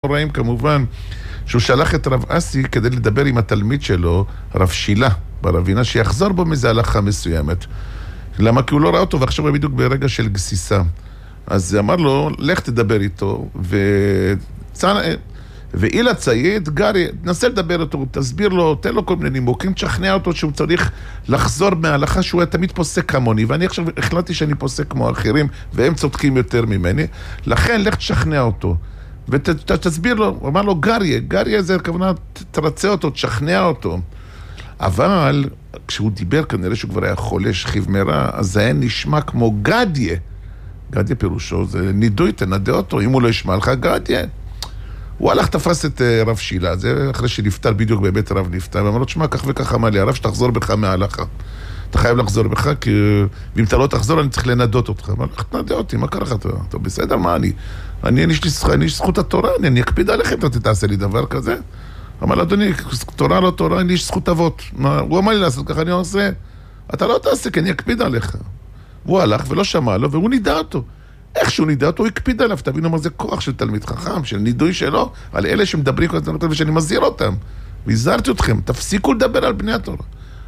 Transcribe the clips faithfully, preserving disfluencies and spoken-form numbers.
נוראים כמובן, שהוא שלח את רב אסי כדי לדבר עם התלמיד שלו, רב שילה, ברבינה, שיחזור בו מזה הלכה מסוימת. למה? כי הוא לא ראה אותו, ועכשיו הוא בדיוק ברגע של גסיסה. אז אמר לו, לך תדבר איתו, וצנ... ואילה צייד, גרי, נסה לדבר אותו, תסביר לו, תן לו כל מיני נימוקים, תשכנע אותו שהוא צריך לחזור מההלכה שהוא תמיד פוסק כמוני, ואני עכשיו החלטתי שאני פוסק כמו אחרים, והם צודקים יותר ממני, לכן לך תשכנע אותו, ותסביר לו, הוא אמר לו, גריה, גריה זה הכוונה, תרצה אותו, תשכנע אותו, אבל כשהוא דיבר, כנראה שהוא כבר היה חולה, שכיב מרע, אז זה היה נשמע כמו גדיה, גדיה פירושו, זה נידוי, תנדה אותו, אם הוא לא ישמע לך, גדיה. הוא הלך תפס את רב שילה, זה אחרי שנפטר, בדיוק בבית רב נפטר, ואמר לו, תשמע, כך וכך אמר לי, הרב שתחזור בך מההלכה. אתה חייב לחזור בך, כי ואם אתה לא תחזור, אני צריך לנדות אותך. אמר, איך תנדה אותי, מה קרה לך? אתה בסדר, מה אני? אני, יש לי זכות, אני יש זכות התורה, אני, אני אקפיד עליכם, אתה תעשה לי דבר כזה. אמר לו, אדוני, תורה לא תורה, אני יש זכות אבות. הוא אמר לי לעשות ככה, אני עושה, אתה לא תעשה, כי אני אקפיד עליך. והוא הלך ולא שמע לו, והוא נידע אותו. איך שהוא נידע אותו, הוא הקפיד עליו, תבינו מה זה כוח של תלמיד חכם, של נידוי שלו, על אלה שמדברים כל הזמן, ושאני מזהיר אותם. והזהרתי אתכם, תפסיקו לדבר על בני התורה.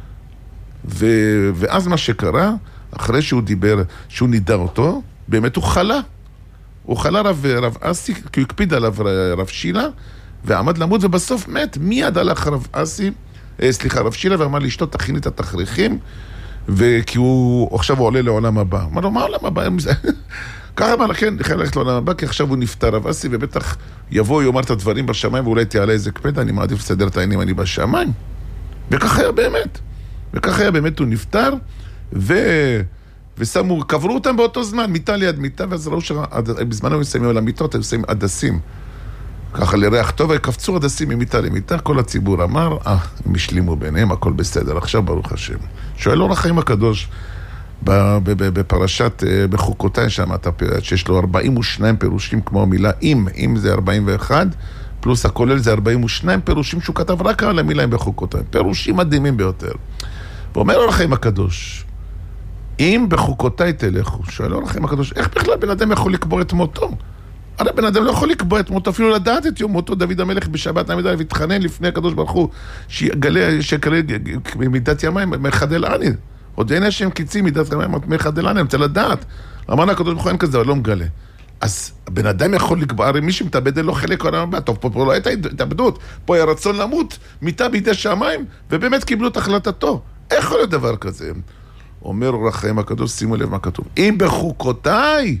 ו... ואז מה שקרה, אחרי שהוא דיבר, שהוא נידע אותו, באמת הוא חלה. הוא חלה רב, רב אסי, כי הוא הקפיד עליו רב שילה, ועמד למות, ובסוף מת. מיד הלך רב אסי, סליחה, רב שילה, ואמר לאשתו, תכיני את התכריכים, וכי הוא, עכשיו הוא עולה לעולם הבא. אמר לו, מה עולם הבא? ככה אמר לכן, לכן ללכת לעולם הבא, כי עכשיו הוא נפטר רב אסי, ובטח יבוא, יאמר את הדברים בשמיים, ואולי תעלה איזה קפדה, אני מעדיף לסדר את העניינים, אני בשמיים. וכך היה באמת. וכך היה באמת, הוא נפטר, ו... ושמו, קברו אותם באותו זמן, מיטה ליד מיטה, ואז ראו שבזמנו הם שמים על המיטות, הם שמים עדסים. ככה לריח טוב, וקפצו עדסים ממיטה למיטה, כל הציבור אמר, אה, הם השלימו ביניהם, הכל בסדר, עכשיו ברוך השם. שואל אור החיים הקדוש, בפרשת, בחוקותיי שם, אתה פירט, שיש לו ארבעים ושניים פירושים כמו המילה אם, אם זה ארבעים ואחת, פלוס הכולל זה ארבעים ושניים פירושים שהוא כתב רק על המילה בחוקותיי, פירושים מדהימים ביותר. ואומר אור החיים הקדוש, אם בחוקותיי תלכו, שואל אור החיים הקדוש, איך בכלל בן אדם יכול לקבור את מותו? הרי בן אדם לא יכול לקבוע את מותו, אפילו לדעת את יום מותו. דוד המלך בשבת נעמיד עליו והתחנן לפני הקדוש ברוך הוא, שיגלה, שיקלה מידת ימיים, מחדל עני. עוד אין השם קיצי מידת ימיים, מחדל עני, אני רוצה לדעת. אמרנו הקדוש ברוך הוא אין כזה, אבל לא מגלה. אז בן אדם יכול לקבוע, הרי מי שמתאבד אין לו חלק עולם הבא, טוב, פה, פה לא הייתה התאבדות, פה היה רצון למות, מיטה בידי שמיים, ובאמת קיבלו את החלטתו. איך יכול להיות דבר כזה? אומר אור החיים הקדוש, שימו לב מה כתוב. אם בחוקותיי,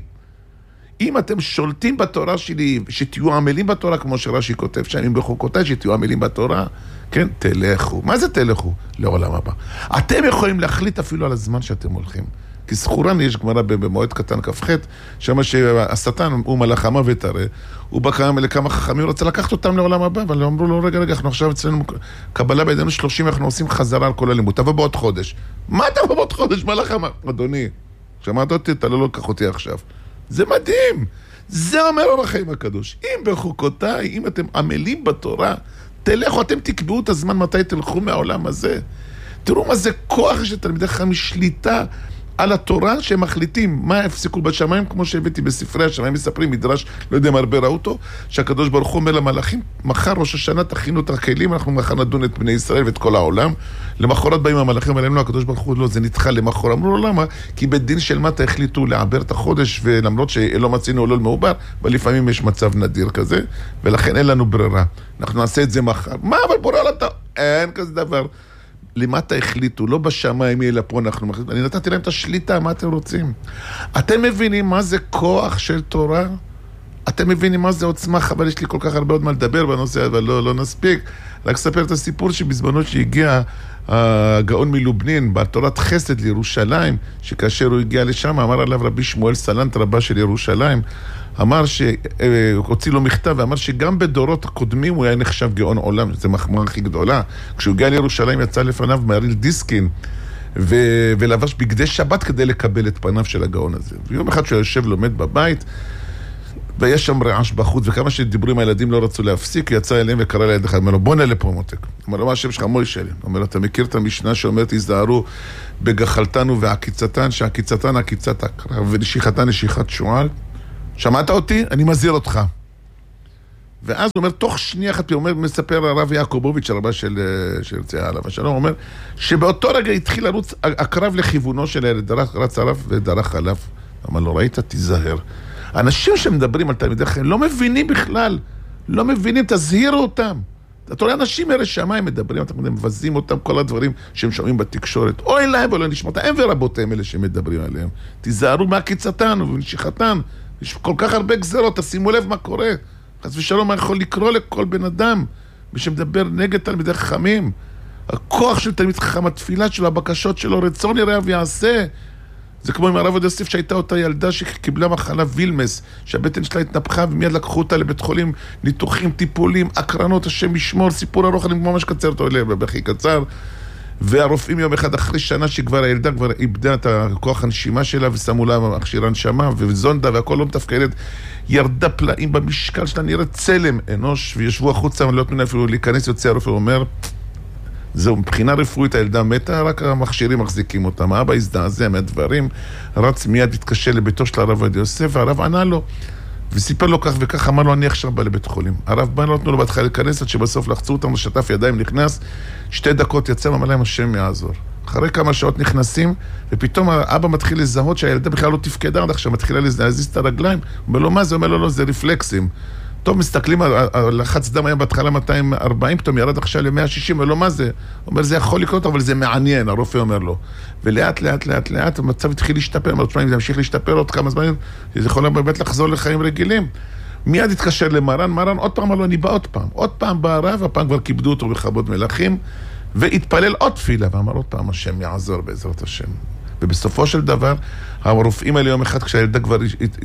אם אתם שולטים בתורה שלי, שתהיו עמלים בתורה, כמו שרש"י כותב שם, אם בחוקותיי שתהיו עמלים בתורה, כן, תלכו. מה זה תלכו? לעולם הבא. אתם יכולים להחליט אפילו על הזמן שאתם הולכים. כי זכורן יש גמרא במועד קטן כ"ח, שמה שהשטן הוא מלאך המוות הרי, הוא בא כמה לכמה חכמים, רוצה לקחת אותם לעולם הבא, אבל אמרו לו, רגע, רגע, אנחנו עכשיו אצלנו קבלה בידינו שלושים, אנחנו עושים חזרה על כל הלימוד, תבוא בעוד חודש. מה תבוא בעוד חודש? מלאך המוות. אדוני, שמעת אותי, אתה לא לוקח אותי עכשיו. זה מדהים. זה אומר אור החיים הקדוש. אם בחוקותיי, אם אתם עמלים בתורה, תלכו, אתם תקבעו את הזמן מתי תלכו מהעולם הזה. תראו מה זה כוח שתלמידי חכמים שליטה על התורה שהם מחליטים מה הפסיקו בשמיים, כמו שהבאתי בספרי השמיים, מספרים מדרש, לא יודע אם הרבה ראו אותו, שהקדוש ברוך הוא אומר למלאכים, מחר ראש השנה תכינו את הכלים, אנחנו מחר נדון את בני ישראל ואת כל העולם. למחרת באים המלאכים, עלינו הקדוש ברוך הוא, לא, זה נדחה למחר. אמרו לו, למה? כי בדין של מטה החליטו לעבר את החודש, ולמרות שלא מצינו לא מעובר, אבל לפעמים יש מצב נדיר כזה, ולכן אין לנו ברירה. אנחנו נעשה את זה מחר. מה, אבל בורא אתה? אין כזה דבר. למטה החליטו, לא בשמיים אלא פה אנחנו מחליטים. אני נתתי להם את השליטה, מה אתם רוצים? אתם מבינים מה זה כוח של תורה? אתם מבינים מה זה עוצמה? אבל יש לי כל כך הרבה עוד מה לדבר בנושא, אבל לא, לא נספיק. רק ספר את הסיפור שבזמנו שהגיע הגאון מלובנין, בתורת חסד לירושלים, שכאשר הוא הגיע לשם, אמר עליו רבי שמואל סלנט, רבה של ירושלים, אמר שהוציא לו מכתב, ואמר שגם בדורות הקודמים הוא היה נחשב גאון עולם, זו מחמאה הכי גדולה. כשהוא הגיע לירושלים יצא לפניו מאריל דיסקין, ו- ולבש בגדי שבת כדי לקבל את פניו של הגאון הזה. ויום אחד שהוא יושב לומד בבית, ויש שם רעש בחוץ, וכמה שדיברו עם הילדים לא רצו להפסיק, הוא יצא אליהם וקרא ליד אחד, אומר לו, בוא נעלה פה מותק. אומר לו, מה השם שלך? מוישה לי. אומר לו, אתה מכיר את המשנה שאומרת, הזדהרו בגחלתנו ועקיצתן, שעקיצתן עקיצת הקרב, ונשיכתן נשיכת שועל? שמעת אותי? אני מזהיר אותך. ואז הוא אומר, תוך שנייה אחת, הוא אומר, מספר הרב יעקובוביץ', הרבה של הרצאה עליו השלום, הוא אומר, שבאותו רגע התחיל לרוץ הקרב לכיוונו של הילד, רץ עליו ודרך עליו. אמר לו, ראית, תיזהר. אנשים שמדברים על תלמידי חכמים לא מבינים בכלל, לא מבינים, תזהירו אותם. אתה רואה, אנשים אלה שמיים מדברים, אתם מבזים אותם, כל הדברים שהם שומעים בתקשורת. אוי להם ולא נשמע, הם ורבותיהם אלה שמדברים עליהם. תיזהרו מהקיצתן ומנשיכתן. יש כל כך הרבה גזרות, תשימו לב מה קורה. חס ושלום, מה יכול לקרוא לכל בן אדם, מי שמדבר נגד תלמידי חכמים. הכוח של תלמיד חכם, התפילה שלו, הבקשות שלו, רצון יראה ויעשה. זה כמו עם הרב עוד יוסף שהייתה אותה ילדה שקיבלה מחלה וילמס, שהבטן שלה התנפחה ומיד לקחו אותה לבית חולים, ניתוחים, טיפולים, הקרנות, השם ישמור, סיפור ארוך, אני ממש קצר אותו אליהם, בכי קצר. והרופאים יום אחד אחרי שנה שכבר הילדה כבר איבדה את הכוח הנשימה שלה ושמו לה מכשיר הנשמה וזונדה והכל לא מתפקדת, ירדה פלאים במשקל שלה, נראית צלם אנוש, וישבו החוצה, לא תנו אפילו להיכנס, יוצא הרופא אומר, זהו, מבחינה רפואית הילדה מתה, רק המכשירים מחזיקים אותם. האבא הזדעזע מהדברים, רץ מיד התקשר לביתו של הרב עובדיה יוסף, והרב ענה לו, וסיפר לו כך וכך, אמר לו, אני עכשיו בא לבית חולים. הרב בא, לא נתנו לו בהתחלה להיכנס, עד שבסוף לחצו אותם, שטף ידיים, נכנס, שתי דקות יצא, אמר להם, השם יעזור. אחרי כמה שעות נכנסים, ופתאום האבא מתחיל לזהות שהילדה בכלל לא תפקדה עד עכשיו, מתחילה להזיז את הרגליים, הוא אומר לו, מה זה? אומר לו, לא, זה רפלקסים. טוב, מסתכלים, לחץ דם היה בהתחלה מאתיים וארבעים, פתאום ירד עכשיו ל-מאה ושישים, ולא מה זה? הוא אומר, זה יכול לקרות, אבל זה מעניין, הרופא אומר לו. ולאט, לאט, לאט, לאט, המצב התחיל להשתפר, אמר, תשמע, אם זה המשיך להשתפר עוד כמה זמן, זה יכול באמת לחזור לחיים רגילים. מיד התקשר למרן, מרן עוד פעם אמר לו, אני בא עוד פעם. עוד פעם בא הרב, הפעם כבר כיבדו אותו בכבוד מלכים, והתפלל עוד תפילה, ואמר עוד פעם, השם יעזור בעזרת השם. ובסופו של דבר, הרופאים האלה יום אחד, כשהילדה כבר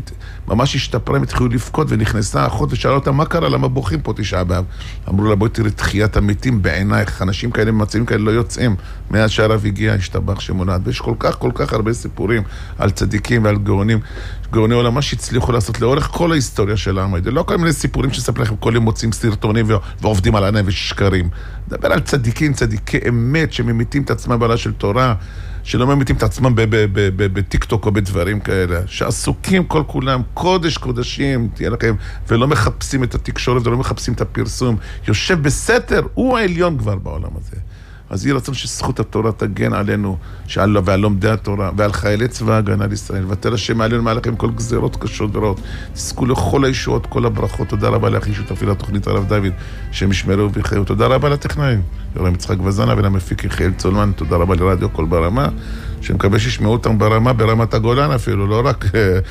ממש השתפרה, הם התחילו לפקוד, ונכנסה האחות ושאלה אותה, מה קרה? למה בוכים פה תשעה באב? אמרו לה, בואי תראי תחיית המתים בעינייך, אנשים כאלה במצבים כאלה לא יוצאים, מאז שהרב הגיע, השתבח שמונעת, ויש כל כך, כל כך הרבה סיפורים על צדיקים ועל גאונים, גאוני עולמה שהצליחו לעשות לאורך כל ההיסטוריה של העם היהודי, לא כל מיני סיפורים שספר לכם, כל יום מוצאים סרטונים ועובדים על עיניים ושקרים. דבר על צדיקים, צדיקי אמת, שממיתים את עצמם בעלה של תורה, שלא ממיתים את עצמם בטיקטוק או בדברים כאלה, שעסוקים כל כולם, קודש קודשים, תהיה לכם, ולא מחפשים את התקשורת, ולא מחפשים את הפרסום, יושב בסתר, הוא העליון כבר בעולם הזה. אז יהיה רצון שזכות התורה תגן עלינו, שעל, ועל לומדי התורה, ועל חיילי צבא ההגנה לישראל, ותל השם עלינו מעליכם כל גזירות קשות ורעות, תזכו לכל הישועות, כל הברכות, תודה רבה לאחי שותפי לתוכנית הרב דוד, שמשמרו וחיו, תודה רבה לטכנאים, יורם יצחק וזנה ולמפיק יחיאל צולמן, תודה רבה לרדיו כל ברמה, שמקווה שישמעו אותם ברמה, ברמת הגולן אפילו, לא רק,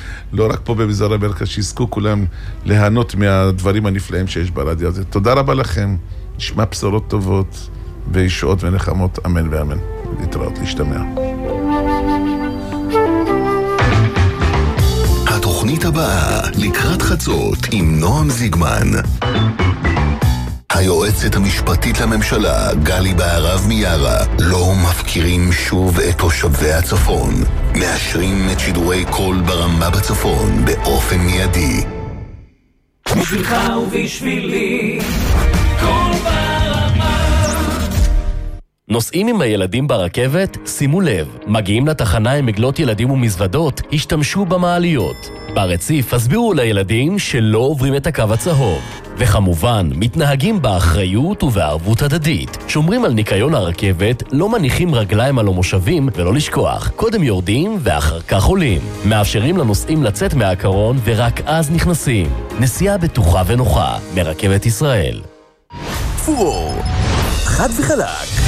לא רק פה במזרח הברכת, שיזכו כולם ליהנות מהדברים הנפלאים שיש ברדיו הזה. תודה רבה לכם, נשמע בשורות טובות, וישועות ונחמות, אמן ואמן. להתראות, להשתמע. התוכנית הבאה, לקראת חצות, עם נועם זיגמן. היועצת המשפטית לממשלה, גלי בהרב מיארה, לא מפקירים שוב את תושבי הצפון. מאשרים את שידורי קול ברמה בצפון באופן מיידי. בשבילך ובשבילי, קול ברמה. נוסעים עם הילדים ברכבת? שימו לב, מגיעים לתחנה עם עגלות ילדים ומזוודות, השתמשו במעליות. ברציף הסבירו לילדים שלא עוברים את הקו הצהוב. וכמובן, מתנהגים באחריות ובערבות הדדית. שומרים על ניקיון הרכבת, לא מניחים רגליים על המושבים ולא לשכוח. קודם יורדים ואחר כך עולים. מאפשרים לנוסעים לצאת מהקרון ורק אז נכנסים. נסיעה בטוחה ונוחה מרכבת ישראל. פורור, חד וחלק.